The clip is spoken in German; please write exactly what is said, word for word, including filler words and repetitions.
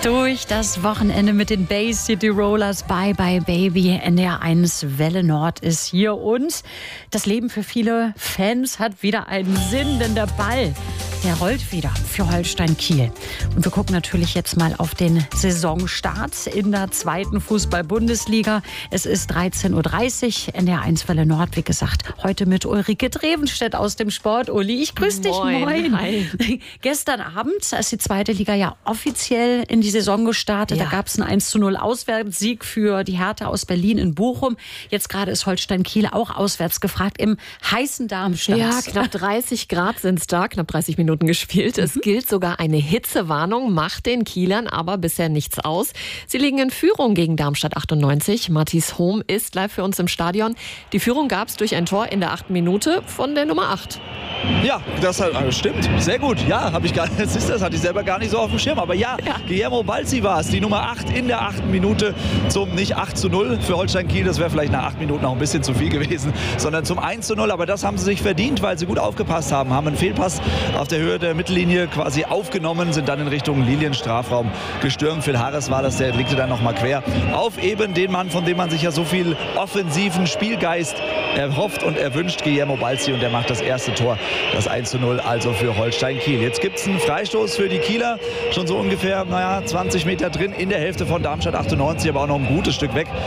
Durch das Wochenende mit den Bay City Rollers. Bye Bye Baby. N D R eins Welle Nord ist hier. Und das Leben für viele Fans hat wieder einen Sinn, denn der Ball, der rollt wieder für Holstein Kiel. Und wir gucken natürlich jetzt mal auf den Saisonstart in der zweiten Fußball-Bundesliga. Es ist dreizehn Uhr dreißig, N D R eins Welle Nord. Wie gesagt, heute mit Ulrike Drevenstedt aus dem Sport. Uli, ich grüße dich. Moin. Moin. Hi. Gestern Abend ist die zweite Liga ja offiziell in die Saison gestartet. Ja. Da gab es einen eins zu null Auswärtssieg für die Hertha aus Berlin in Bochum. Jetzt gerade ist Holstein Kiel auch auswärts gefragt im heißen Darmstadt. Ja, knapp dreißig Grad sind es da, knapp dreißig Minuten gespielt. Es mhm. gilt sogar eine Hitzewarnung, macht den Kielern aber bisher nichts aus. Sie liegen in Führung gegen Darmstadt achtundneunzig. Matthias Hohm ist live für uns im Stadion. Die Führung gab es durch ein Tor in der achten Minute von der Nummer acht. Ja, das hat, stimmt. Sehr gut. Ja, habe ich gar nicht, das, ist, das hatte ich selber gar nicht so auf dem Schirm. Aber ja, ja. Guillermo Balzi war es, die Nummer acht in der achten Minute zum nicht acht zu null für Holstein Kiel. Das wäre vielleicht nach acht Minuten auch ein bisschen zu viel gewesen, sondern zum eins zu null. Aber das haben sie sich verdient, weil sie gut aufgepasst haben. Haben einen Fehlpass auf der Höhe der Mittellinie quasi aufgenommen, sind dann in Richtung Linienstrafraum gestürmt. Phil Harris war das, der legte dann nochmal quer auf eben den Mann, von dem man sich ja so viel offensiven Spielgeist erhofft und erwünscht, Guillermo Balzi. Und der macht das erste Tor. Das eins zu null also für Holstein Kiel. Jetzt gibt es einen Freistoß für die Kieler. Schon so ungefähr naja, zwanzig Meter drin in der Hälfte von Darmstadt achtundneunzig, aber auch noch ein gutes Stück weg.